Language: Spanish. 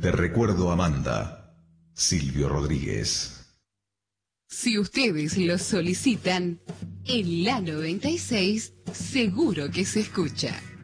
Te recuerdo Amanda. Silvio Rodríguez. Si ustedes lo solicitan, en la 96 seguro que se escucha.